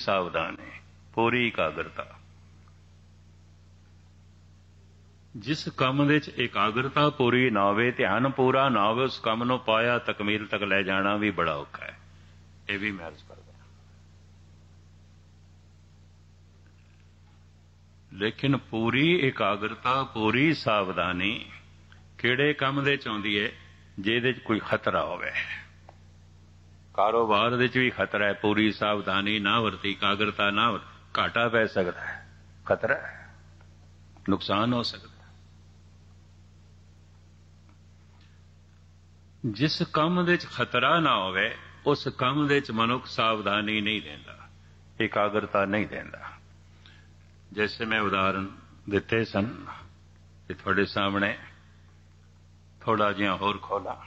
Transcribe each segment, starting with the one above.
ਸਾਵਧਾਨੀ, ਪੂਰੀ ਇਕਾਗਰਤਾ। ਜਿਸ ਕੰਮ ਦੇ 'ਚ ਇਕਾਗਰਤਾ ਪੂਰੀ ਨਾ ਹੋਵੇ, ਧਿਆਨ ਪੂਰਾ ਨਾ ਹੋਵੇ, ਉਸ ਕੰਮ ਨੂੰ ਪਾਇਆ ਤਕਮੀਲ ਤੱਕ ਲੈ ਜਾਣਾ ਵੀ ਬੜਾ ਔਖਾ ਹੈ। ਇਹ ਵੀ ਮੈਂ ਅਰਜ਼ ਕਰਦਾ। ਲੇਕਿਨ ਪੂਰੀ ਇਕਾਗਰਤਾ, ਪੂਰੀ ਸਾਵਧਾਨੀ ਕਿਹੜੇ ਕੰਮ ਦੇ 'ਚ ਆਉਂਦੀ ਹੈ? ਜਿਹਦੇ 'ਚ ਕੋਈ ਖਤਰਾ ਹੋਵੇ। ਕਾਰੋਬਾਰ ਦੇ 'ਚ ਵੀ ਖਤਰਾ ਹੈ, ਪੂਰੀ ਸਾਵਧਾਨੀ ਨਾ ਵਰਤੀ, ਇਕਾਗਰਤਾ ਨਾ ਵਰਤੀ, ਘਾਟਾ ਪੈ ਸਕਦਾ ਹੈ, ਖਤਰਾ ਹੈ, ਨੁਕਸਾਨ ਹੋ ਸਕਦਾ। ਜਿਸ ਕੰਮ ਦੇ 'ਚ ਖਤਰਾ ਨਾ ਹੋਵੇ, ਉਸ ਕੰਮ ਦੇ 'ਚ ਮਨੁੱਖ ਸਾਵਧਾਨੀ ਨਹੀਂ ਦਿੰਦਾ, ਇਕਾਗਰਤਾ ਨਹੀਂ ਦਿੰਦਾ। ਜੈਸੇ ਮੈਂ ਉਦਾਹਰਨ ਦਿੱਤੇ ਸਨ ਕਿ ਤੁਹਾਡੇ ਸਾਹਮਣੇ ਥੋੜਾ ਜਿਹਾ ਹੋਰ ਖੋਲਾ।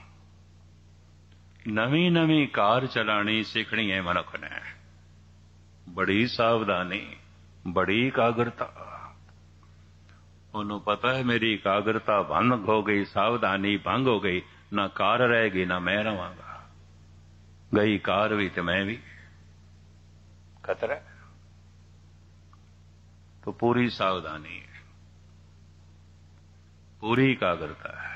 ਨਵੀਂ ਨਵੀਂ ਕਾਰ ਚਲਾਣੀ ਸਿੱਖਣੀ ਹੈ ਮਨੁੱਖ ਨੇ, ਬੜੀ ਸਾਵਧਾਨੀ, ਬੜੀ ਇਕਾਗਰਤਾ। ਉਹਨੂੰ ਪਤਾ ਹੈ ਮੇਰੀ ਇਕਾਗਰਤਾ ਭੰਗ ਹੋ ਗਈ, ਸਾਵਧਾਨੀ ਭੰਗ ਹੋ ਗਈ, ਨਾ ਕਾਰ ਰਹੇਗੀ ਨਾ ਮੈਂ ਰਵਾਂਗਾ, ਗਈ ਕਾਰ ਵੀ ਤੇ ਮੈਂ ਵੀ, ਖਤਰਾ। तो पूरी सावधानी है, पूरी इकाग्रता है।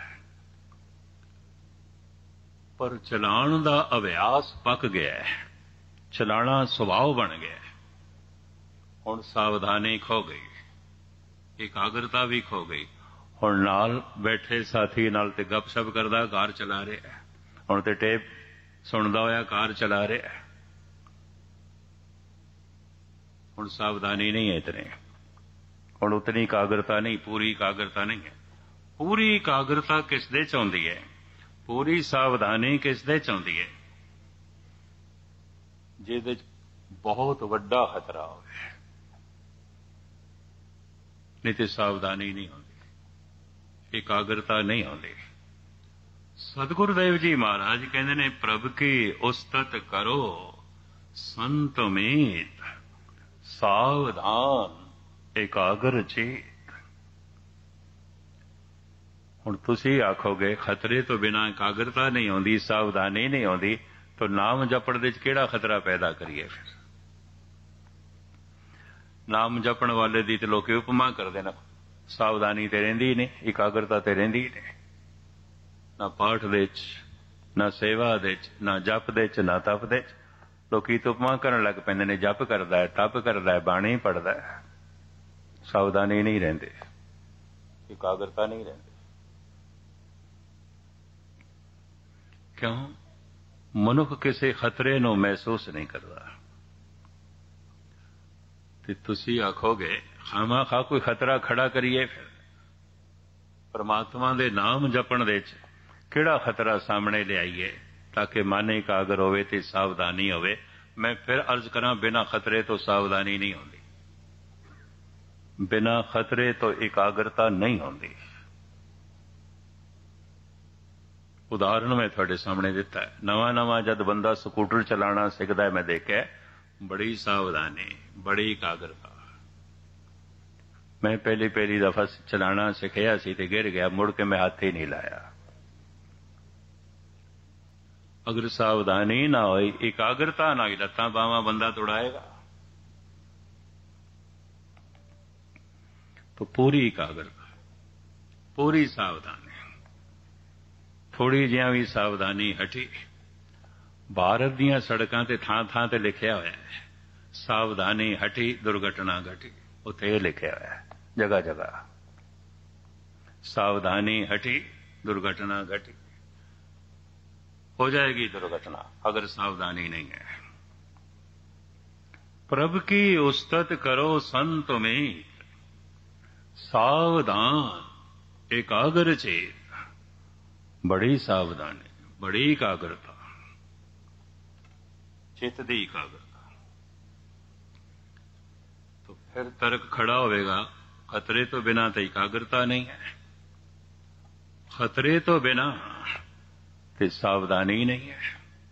पर चलाण का अभ्यास पक गया है, चलाना सुभाव बन गया है। हुण सावधानी खो गई, इकाग्रता भी खो गई। हुण नाल बैठे साथी नाल ते गपशप करदा कार चला रहा है, हुण ते टेप सुनदा होया कार चला रहा है। हुण सावधानी नहीं है इतने, ਹੁਣ ਉਤਨੀ ਇਕਾਗਰਤਾ ਨਹੀਂ, ਪੂਰੀ ਇਕਾਗਰਤਾ ਨਹੀਂ ਹੈ। ਪੂਰੀ ਇਕਾਗਰਤਾ ਕਿਸ ਦੇ 'ਚ ਆਉਂਦੀ ਹੈ? ਪੂਰੀ ਸਾਵਧਾਨੀ ਕਿਸ ਦੇ 'ਚ ਆਉਂਦੀ ਹੈ? ਜਿਹਦੇ 'ਚ ਬਹੁਤ ਵੱਡਾ ਖਤਰਾ ਹੋਵੇ, ਨਹੀਂ ਤੇ ਸਾਵਧਾਨੀ ਨਹੀਂ ਆਉਂਦੀ, ਇਕਾਗਰਤਾ ਨਹੀਂ ਆਉਂਦੀ। ਸਤਿਗੁਰੂ ਦੇਵ ਜੀ ਮਹਾਰਾਜ ਕਹਿੰਦੇ ਨੇ, ਪ੍ਰਭ ਕੀ ਉਸਤਤ ਕਰੋ ਸੰਤ ਮੀਤ, ਸਾਵਧਾਨ ਇਕਾਗਰ ਚੇਤ। ਹੁਣ ਤੁਸੀਂ ਆਖੋਗੇ ਖਤਰੇ ਤੋਂ ਬਿਨਾਂ ਇਕਾਗਰਤਾ ਨਹੀਂ ਆਉਂਦੀ, ਸਾਵਧਾਨੀ ਨਹੀਂ ਆਉਂਦੀ, ਤਾਂ ਨਾਮ ਜਪਣ ਦੇ 'ਚ ਕਿਹੜਾ ਖਤਰਾ ਪੈਦਾ ਕਰੀਏ? ਫਿਰ ਨਾਮ ਜਪਣ ਵਾਲੇ ਦੀ ਤੇ ਲੋਕੀ ਉਪਮਾ ਕਰਦੇ ਨੇ, ਸਾਵਧਾਨੀ ਤੇ ਰਹਿੰਦੀ ਨਹੀਂ, ਇਕਾਗਰਤਾ ਤੇ ਰਹਿੰਦੀ ਨਹੀਂ, ਨਾ ਪਾਠ ਦੇ 'ਚ, ਨਾ ਸੇਵਾ ਦੇ 'ਚ, ਨਾ ਜਪ ਦੇ 'ਚ, ਨਾ ਤਪ ਦੇ 'ਚ। ਲੋਕੀ ਤਾਂ ਉਪਮਾ ਕਰਨ ਲੱਗ ਪੈਂਦੇ ਨੇ, ਜਪ ਕਰਦਾ ਹੈ, ਤਪ ਕਰਦਾ ਹੈ, ਬਾਣੀ ਪੜ੍ਹਦਾ ਹੈ, ਸਾਵਧਾਨੀ ਨਹੀਂ ਰਹਿੰਦੇ, ਇਕਾਗਰਤਾ ਨਹੀਂ ਰਹਿੰਦੇ। ਕਿਉਂ? ਮਨੁੱਖ ਕਿਸੇ ਖਤਰੇ ਨੂੰ ਮਹਿਸੂਸ ਨਹੀਂ ਕਰਦਾ। ਤੇ ਤੁਸੀਂ ਆਖੋਗੇ ਖਾਮਾ ਕੋਈ ਖਤਰਾ ਖੜਾ ਕਰੀਏ। ਫਿਰ ਪਰਮਾਤਮਾ ਦੇ ਨਾਮ ਜਪਣ ਦੇ 'ਚ ਕਿਹੜਾ ਖਤਰਾ ਸਾਹਮਣੇ ਲਿਆਈਏ ਤਾਂ ਕਿ ਮਨ ਇਕਾਗਰ ਹੋਵੇ ਤੇ ਸਾਵਧਾਨੀ ਹੋਵੇ? ਮੈਂ ਫਿਰ ਅਰਜ਼ ਕਰਾਂ, ਬਿਨਾਂ ਖਤਰੇ ਤੋਂ ਸਾਵਧਾਨੀ ਨਹੀਂ ਹੁੰਦੀ, ਬਿਨਾਂ ਖਤਰੇ ਤੋਂ ਇਕਾਗਰਤਾ ਨਹੀਂ ਹੁੰਦੀ। ਉਦਾਹਰਨ ਮੈਂ ਤੁਹਾਡੇ ਸਾਹਮਣੇ ਦਿੱਤਾ ਹੈ। ਨਵਾਂ ਜਦ ਬੰਦਾ ਸਕੂਟਰ ਚਲਾਉਣਾ ਸਿੱਖਦਾ ਹੈ, ਮੈਂ ਦੇਖਿਆ ਬੜੀ ਸਾਵਧਾਨੀ, ਬੜੀ ਇਕਾਗਰਤਾ। ਮੈਂ ਪਹਿਲੀ ਦਫਾ ਚਲਾਉਣਾ ਸਿੱਖਿਆ ਸੀ ਤੇ ਗਿਰ ਗਿਆ, ਮੁੜ ਕੇ ਮੈਂ ਹੱਥ ਹੀ ਨਹੀਂ ਲਾਇਆ। ਅਗਰ ਸਾਵਧਾਨੀ ਨਾ ਹੋਈ, ਇਕਾਗਰਤਾ ਨਾ ਹੋਈ, ਲੱਤਾਂ ਬਾਹਾਂ ਬੰਦਾ ਤੁੜਾਏਗਾ। तो पूरी इकाग्रता, पूरी सावधानी। थोड़ी जिहा भी सावधानी हटी। भारत दीआं सड़कां ते थां ते लिखिया होया है, सावधानी हटी दुर्घटना घटी। उत्थे ये लिखिया होया है जगह जगह, सावधानी हटी दुर्घटना घटी। हो जाएगी दुर्घटना अगर सावधानी नहीं है। प्रभ की उस्तत करो संत में, सावधान एकाग्र चेत। बड़ी सावधानी, बड़ी एकाग्रता, चित्त दी एकाग्रता। तो फिर तर्क खड़ा होगा, खतरे तो बिना तो एकाग्रता नहीं है, खतरे तो बिना तो सावधानी नहीं है।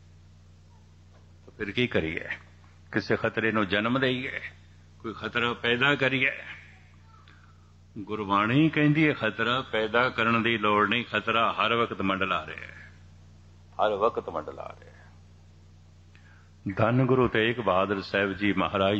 तो फिर की करिए? किसी खतरे नूं जन्म देईए, कोई खतरा पैदा करिए? ਗੁਰਬਾਣੀ ਕਹਿੰਦੀ ਹੈ ਖਤਰਾ ਪੈਦਾ ਕਰਨ ਦੀ ਲੋੜ ਨਹੀਂ, ਖਤਰਾ ਹਰ ਵਕਤ ਮੰਡਲਾ ਰਿਹਾ ਹੈ, ਹਰ ਵਕਤ ਮੰਡਲਾ ਰਿਹਾ ਹੈ। ਧੰਨ ਗੁਰੂ ਤੇਗ ਬਹਾਦਰ ਸਾਹਿਬ ਜੀ ਮਹਾਰਾਜ